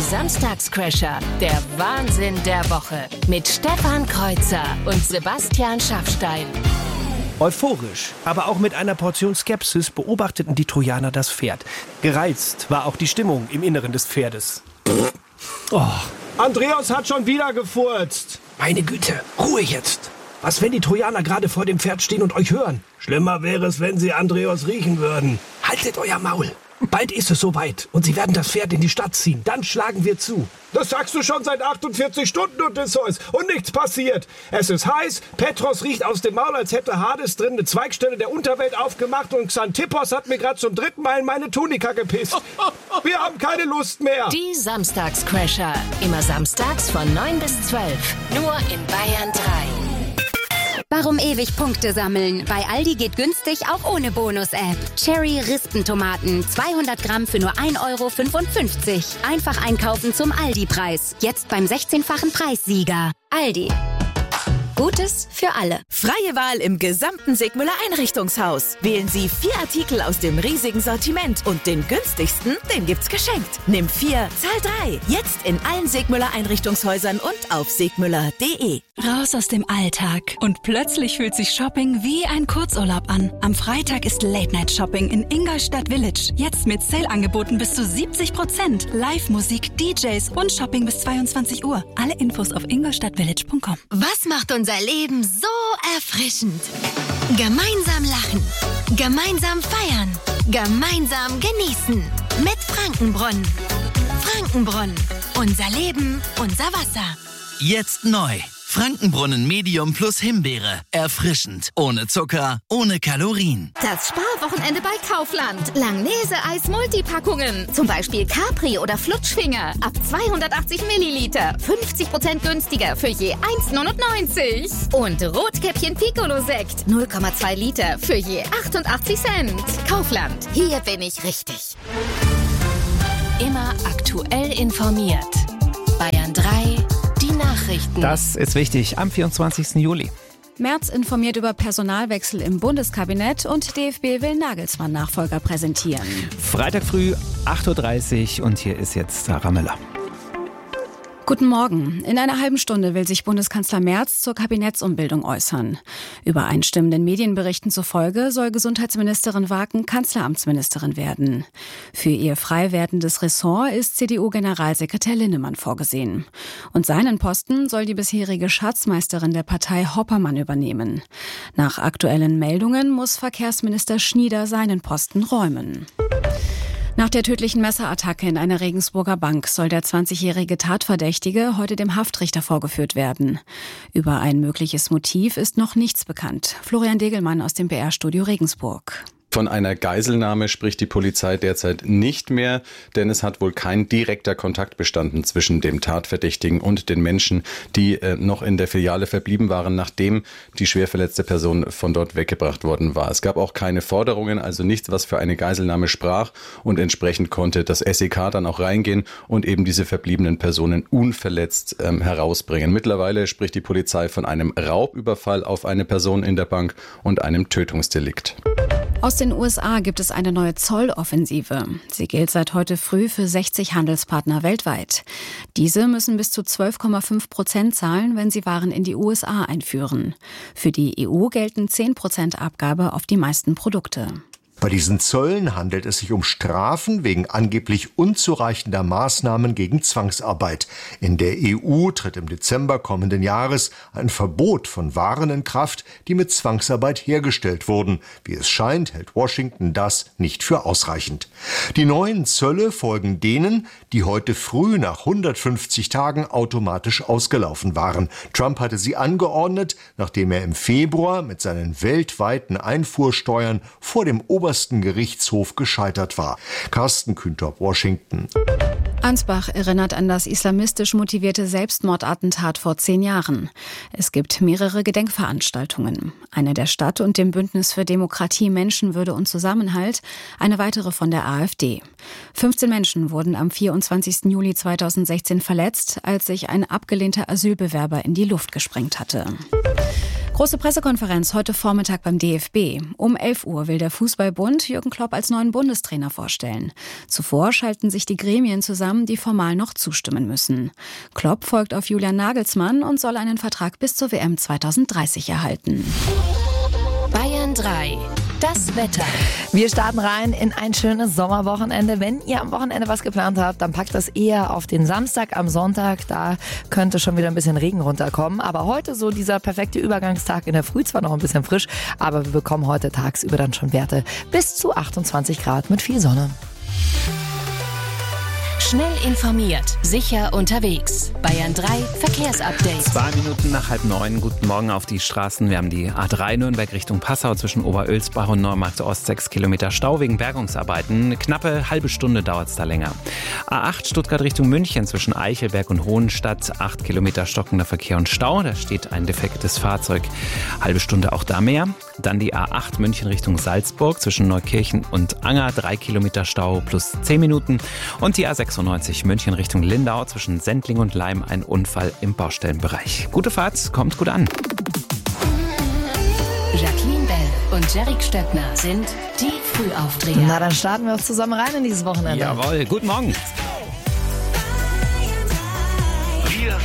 Samstagscrasher, der Wahnsinn der Woche mit Stefan Kreuzer und Sebastian Schaffstein. Euphorisch, aber auch mit einer Portion Skepsis beobachteten die Trojaner das Pferd. Gereizt war auch die Stimmung im Inneren des Pferdes. Oh. Andreas hat schon wieder gefurzt. Meine Güte, Ruhe jetzt. Was, wenn die Trojaner gerade vor dem Pferd stehen und euch hören? Schlimmer wäre es, wenn sie Andreas riechen würden. Haltet euer Maul. Bald ist es soweit und sie werden das Pferd in die Stadt ziehen. Dann schlagen wir zu. Das sagst du schon seit 48 Stunden, Odysseus. Und nichts passiert. Es ist heiß, Petros riecht aus dem Maul, als hätte Hades drin eine Zweigstelle der Unterwelt aufgemacht und Xanthippos hat mir gerade zum 3. Mal in meine Tunika gepisst. Wir haben keine Lust mehr. Die Samstagscrasher. Immer samstags von 9 bis 12. Nur in Bayern 3. Warum ewig Punkte sammeln? Bei Aldi geht günstig auch ohne Bonus-App. Cherry-Rispentomaten, 200 Gramm für nur 1,55 €. Einfach einkaufen zum Aldi-Preis. Jetzt beim 16-fachen Preissieger. Aldi. Gutes für alle. Freie Wahl im gesamten Sigmüller Einrichtungshaus. Wählen Sie 4 Artikel aus dem riesigen Sortiment und den günstigsten, den gibt's geschenkt. Nimm 4, zahl 3. Jetzt in allen Sigmüller Einrichtungshäusern und auf sigmüller.de. Raus aus dem Alltag. Und plötzlich fühlt sich Shopping wie ein Kurzurlaub an. Am Freitag ist Late-Night-Shopping in Ingolstadt Village. Jetzt mit Sale-Angeboten bis zu 70%. Live-Musik, DJs und Shopping bis 22 Uhr. Alle Infos auf ingolstadtvillage.com. Was macht unser Leben so erfrischend? Gemeinsam lachen, gemeinsam feiern, gemeinsam genießen. Mit Frankenbrunnen. Frankenbrunnen. Unser Leben, unser Wasser. Jetzt neu. Frankenbrunnen Medium plus Himbeere. Erfrischend. Ohne Zucker, ohne Kalorien. Das Sparwochenende bei Kaufland. Langnese-Eis Multipackungen. Zum Beispiel Capri oder Flutschfinger. Ab 280 Milliliter. 50% günstiger für je 1,99. Und Rotkäppchen Piccolo-Sekt. 0,2 Liter für je 88 Cent. Kaufland. Hier bin ich richtig. Immer aktuell informiert. Bayern 3. Die Nachrichten. Das ist wichtig am 24. Juli. Merz informiert über Personalwechsel im Bundeskabinett und DFB will Nagelsmann-Nachfolger präsentieren. Freitag früh 8:30 Uhr und hier ist jetzt Sarah Müller. Guten Morgen. In einer halben Stunde will sich Bundeskanzler Merz zur Kabinettsumbildung äußern. Übereinstimmenden Medienberichten zufolge soll Gesundheitsministerin Waken Kanzleramtsministerin werden. Für ihr frei werdendes Ressort ist CDU-Generalsekretär Linnemann vorgesehen. Und seinen Posten soll die bisherige Schatzmeisterin der Partei Hoppermann übernehmen. Nach aktuellen Meldungen muss Verkehrsminister Schnieder seinen Posten räumen. Nach der tödlichen Messerattacke in einer Regensburger Bank soll der 20-jährige Tatverdächtige heute dem Haftrichter vorgeführt werden. Über ein mögliches Motiv ist noch nichts bekannt. Florian Degelmann aus dem BR-Studio Regensburg. Von einer Geiselnahme spricht die Polizei derzeit nicht mehr, denn es hat wohl kein direkter Kontakt bestanden zwischen dem Tatverdächtigen und den Menschen, die noch in der Filiale verblieben waren, nachdem die schwer verletzte Person von dort weggebracht worden war. Es gab auch keine Forderungen, also nichts, was für eine Geiselnahme sprach, und entsprechend konnte das SEK dann auch reingehen und eben diese verbliebenen Personen unverletzt herausbringen. Mittlerweile spricht die Polizei von einem Raubüberfall auf eine Person in der Bank und einem Tötungsdelikt. Aus den USA gibt es eine neue Zolloffensive. Sie gilt seit heute früh für 60 Handelspartner weltweit. Diese müssen bis zu 12,5% zahlen, wenn sie Waren in die USA einführen. Für die EU gelten 10% Abgabe auf die meisten Produkte. Bei diesen Zöllen handelt es sich um Strafen wegen angeblich unzureichender Maßnahmen gegen Zwangsarbeit. In der EU tritt im Dezember kommenden Jahres ein Verbot von Waren in Kraft, die mit Zwangsarbeit hergestellt wurden. Wie es scheint, hält Washington das nicht für ausreichend. Die neuen Zölle folgen denen, die heute früh nach 150 Tagen automatisch ausgelaufen waren. Trump hatte sie angeordnet, nachdem er im Februar mit seinen weltweiten Einfuhrsteuern vor dem obersten Gerichtshof gescheitert war. Carsten Kühntorp, Washington. Ansbach erinnert an das islamistisch motivierte Selbstmordattentat vor 10 Jahren. Es gibt mehrere Gedenkveranstaltungen. Eine der Stadt und dem Bündnis für Demokratie, Menschenwürde und Zusammenhalt, eine weitere von der AfD. 15 Menschen wurden am 24. Juli 2016 verletzt, als sich ein abgelehnter Asylbewerber in die Luft gesprengt hatte. Große Pressekonferenz heute Vormittag beim DFB. Um 11 Uhr will der Fußballbund Jürgen Klopp als neuen Bundestrainer vorstellen. Zuvor schalten sich die Gremien zusammen, die formal noch zustimmen müssen. Klopp folgt auf Julian Nagelsmann und soll einen Vertrag bis zur WM 2030 erhalten. Bayern 3. Das Wetter. Wir starten rein in ein schönes Sommerwochenende. Wenn ihr am Wochenende was geplant habt, dann packt das eher auf den Samstag. Am Sonntag, da könnte schon wieder ein bisschen Regen runterkommen. Aber heute so dieser perfekte Übergangstag, in der Früh zwar noch ein bisschen frisch, aber wir bekommen heute tagsüber dann schon Werte bis zu 28 Grad mit viel Sonne. Schnell informiert, sicher unterwegs. Bayern 3 Verkehrsupdate. 2 Minuten nach 8:30. Guten Morgen auf die Straßen. Wir haben die A3 Nürnberg Richtung Passau zwischen Oberölsbach und Neumarkt Ost 6 Kilometer Stau wegen Bergungsarbeiten. Eine knappe halbe Stunde dauert es da länger. A8 Stuttgart Richtung München zwischen Eichelberg und Hohenstadt. 8 Kilometer stockender Verkehr und Stau. Da steht ein defektes Fahrzeug. Halbe Stunde auch da mehr. Dann die A8 München Richtung Salzburg zwischen Neukirchen und Anger. 3 Kilometer Stau plus 10 Minuten. Und die A96 München Richtung Lindau zwischen Sendling und Leim ein Unfall im Baustellenbereich. Gute Fahrt, kommt gut an. Jacqueline Bell und Jerick Stöckner sind die Frühaufdreher. Na, dann starten wir auch zusammen rein in dieses Wochenende. Jawohl, guten Morgen.